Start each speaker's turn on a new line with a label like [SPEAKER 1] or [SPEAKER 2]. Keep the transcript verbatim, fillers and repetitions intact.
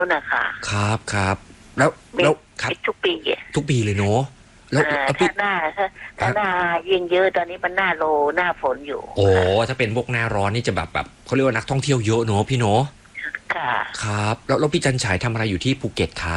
[SPEAKER 1] นู้นนะคะ
[SPEAKER 2] ครับครับแล้ว
[SPEAKER 1] มี
[SPEAKER 2] แล้วครับ
[SPEAKER 1] มีทุกปีอ่ะ
[SPEAKER 2] ทุกปีเลยเนาะแล้ว
[SPEAKER 1] อ่า
[SPEAKER 2] แล้วพี่
[SPEAKER 1] ถ้าหน้าถ้า
[SPEAKER 2] ค
[SPEAKER 1] ถ้า
[SPEAKER 2] รับ
[SPEAKER 1] หน้ายิ่งเยอะตอนนี้มันหน้าโลหน้าฝนอยู่
[SPEAKER 2] โอ้
[SPEAKER 1] ค่ะ
[SPEAKER 2] ถ้าเป็นพวกหน้าร้อนนี่จะแบบแบบเขาเรียกว่านักท่องเที่ยวเยอะเนาะพี่เนาะ
[SPEAKER 1] ค่ะ
[SPEAKER 2] ครับแล้วแล้วพี่จันฉายทำอะไรอยู่ที่ภูเก็ตครับ